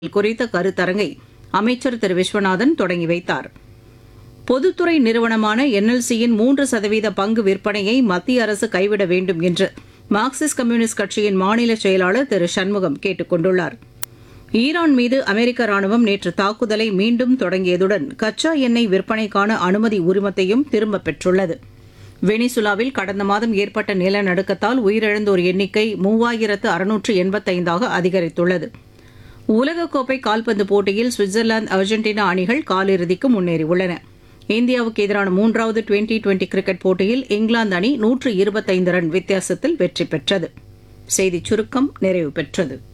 குறித்த கருத்தரங்கை அமைச்சர் திரு விஸ்வநாதன் தொடங்கி வைத்தார். பொதுத்துறை நிறுவனமான என்எல்சியின் 3% பங்கு விற்பனையை மத்திய அரசு கைவிட வேண்டும் என்று மார்க்சிஸ்ட் கம்யூனிஸ்ட் கட்சியின் மாநில செயலாளர் திரு சண்முகம் கேட்டுக் கொண்டுள்ளார். ஈரான் மீது அமெரிக்க ராணுவம் நேற்று தாக்குதலை மீண்டும் தொடங்கியதுடன் கச்சா எண்ணெய் விற்பனைக்கான அனுமதி உரிமத்தையும் திரும்பப் பெற்றுள்ளது. வெனிசுலாவில் கடந்த மாதம் ஏற்பட்ட நிலநடுக்கத்தால் உயிரிழந்தோர் எண்ணிக்கை 3685 அதிகரித்துள்ளது. உலகக்கோப்பை கால்பந்து போட்டியில் சுவிட்சர்லாந்து, அர்ஜென்டினா அணிகள் காலிறுதிக்கு முன்னேறியுள்ளன. இந்தியாவுக்கு எதிரான 3வது டுவெண்டி கிரிக்கெட் போட்டியில் இங்கிலாந்து அணி 125 ரன் வித்தியாசத்தில் வெற்றி பெற்றது. செய்திச் சுருக்கம் நிறைவு பெற்றது.